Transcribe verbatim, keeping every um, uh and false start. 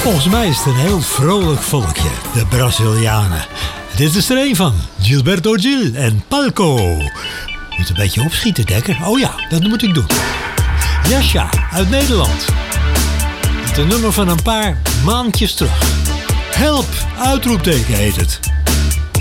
Volgens mij is het een heel vrolijk volkje, de Brazilianen. Dit is er een van, Gilberto Gil en Palco. Moet een beetje opschieten, Dekker. Oh ja, dat moet ik doen. Jascha uit Nederland. Het is een nummer van een paar maandjes terug. Help, uitroepteken heet het.